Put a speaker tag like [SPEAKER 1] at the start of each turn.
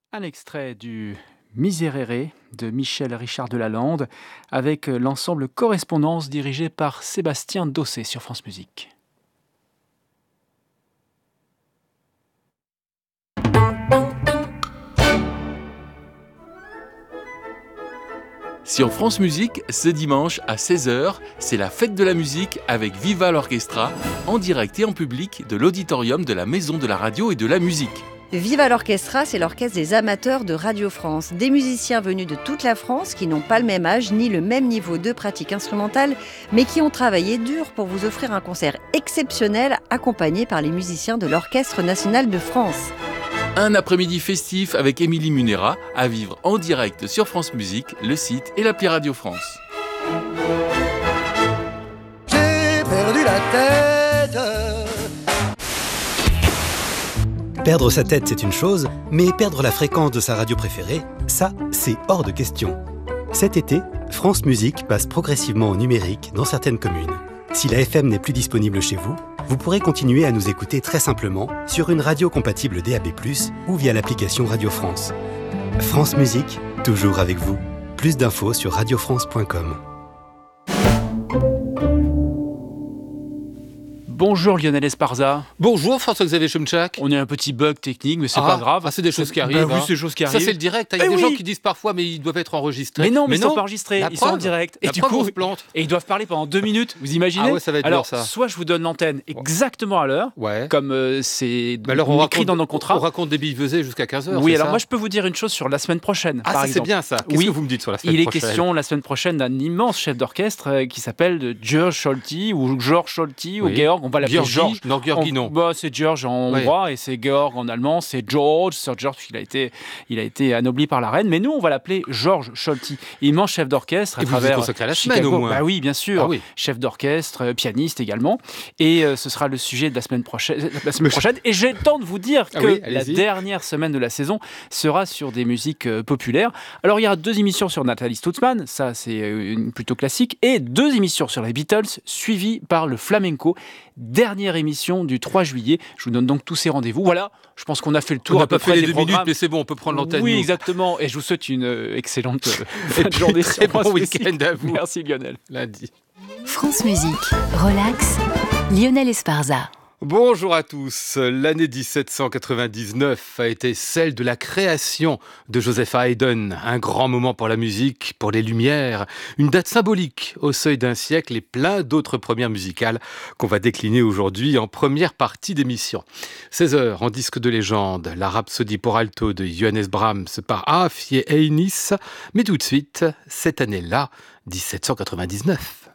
[SPEAKER 1] Un extrait du Miserere de Michel Richard de Lalande avec l'ensemble Correspondance dirigé par Sébastien Dossé sur France Musique.
[SPEAKER 2] Sur France Musique, ce dimanche à 16h, c'est la fête de la musique avec Viva l'Orchestra, en direct et en public de l'auditorium de la Maison de la Radio et de la Musique.
[SPEAKER 3] Viva l'Orchestra, c'est l'orchestre des amateurs de Radio France. Des musiciens venus de toute la France qui n'ont pas le même âge ni le même niveau de pratique instrumentale, mais qui ont travaillé dur pour vous offrir un concert exceptionnel accompagné par les musiciens de l'Orchestre national de France.
[SPEAKER 2] Un après-midi festif avec Émilie Munera à vivre en direct sur France Musique, le site et l'appli Radio France.
[SPEAKER 4] J'ai perdu la tête.
[SPEAKER 5] Perdre sa tête, c'est une chose, mais perdre la fréquence de sa radio préférée, ça, c'est hors de question. Cet été, France Musique passe progressivement au numérique dans certaines communes. Si la FM n'est plus disponible chez vous, vous pourrez continuer à nous écouter très simplement sur une radio compatible DAB+, ou via l'application Radio France. France Musique, toujours avec vous. Plus d'infos sur radiofrance.com.
[SPEAKER 1] Bonjour Lionel Esparza.
[SPEAKER 6] Bonjour François-Xavier Chomchak.
[SPEAKER 1] On a un petit bug technique, mais c'est pas grave.
[SPEAKER 6] C'est des choses qui arrivent.
[SPEAKER 1] Oui, c'est des choses qui arrivent.
[SPEAKER 6] Ça, c'est le direct. Il y a des gens qui disent parfois, mais ils doivent être enregistrés.
[SPEAKER 1] Mais non, ils sont pas enregistrés. Ils sont en direct.
[SPEAKER 6] Et du coup, on se plante.
[SPEAKER 1] Et ils doivent parler pendant 2 minutes. Vous imaginez ?
[SPEAKER 6] Ah ouais, ça va être
[SPEAKER 1] alors,
[SPEAKER 6] dur, ça.
[SPEAKER 1] soit je vous donne l'antenne exactement à l'heure, comme c'est écrit dans nos contrats.
[SPEAKER 6] On raconte des billevesées jusqu'à 15h.
[SPEAKER 1] Oui, alors moi, je peux vous dire une chose sur la semaine prochaine.
[SPEAKER 6] Ah,
[SPEAKER 1] par
[SPEAKER 6] ça,
[SPEAKER 1] exemple.
[SPEAKER 6] c'est bien ça. Qu'est-ce que vous me dites sur la semaine prochaine ?
[SPEAKER 1] Il est question la semaine prochaine d'un immense chef d'orchestre qui s'appelle George Scholti ou George Scholti ou Georg. On va l'appeler George.
[SPEAKER 6] Non, Georgi, non.
[SPEAKER 1] C'est George en hongrois et c'est Georg en allemand, c'est George, Sir George, il a été anobli par la reine, mais nous on va l'appeler George Scholti, immenche chef d'orchestre à travers.
[SPEAKER 6] Vous êtes consacré à la semaine au moins.
[SPEAKER 1] Bah oui, bien sûr, chef d'orchestre, pianiste également, et ce sera le sujet de la semaine prochaine. Et j'ai le temps de vous dire que la dernière semaine de la saison sera sur des musiques populaires. Alors il y aura 2 émissions sur Nathalie Stutzmann, ça c'est plutôt classique, et 2 émissions sur les Beatles, suivies par le flamenco. Dernière émission du 3 juillet. Je vous donne donc tous ces rendez-vous. Voilà, je pense qu'on a fait le tour.
[SPEAKER 6] On
[SPEAKER 1] à
[SPEAKER 6] n'a
[SPEAKER 1] peu
[SPEAKER 6] pas
[SPEAKER 1] près
[SPEAKER 6] fait les
[SPEAKER 1] des
[SPEAKER 6] 2 minutes,
[SPEAKER 1] programmes.
[SPEAKER 6] mais c'est bon, on peut prendre l'antenne.
[SPEAKER 1] Oui,
[SPEAKER 6] nous.
[SPEAKER 1] exactement. Et je vous souhaite une excellente fin de journée.
[SPEAKER 6] Très bon week-end à vous.
[SPEAKER 1] Merci Lionel.
[SPEAKER 6] Lundi.
[SPEAKER 7] France Musique, relax, Lionel Esparza.
[SPEAKER 6] Bonjour à tous. L'année 1799 a été celle de la création de Joseph Haydn. Un grand moment pour la musique, pour les Lumières. Une date symbolique au seuil d'un siècle et plein d'autres premières musicales qu'on va décliner aujourd'hui en première partie d'émission. 16h en disque de légende, la Rhapsodie pour alto de Johannes Brahms par Afie Einis. Mais tout de suite, cette année-là, 1799.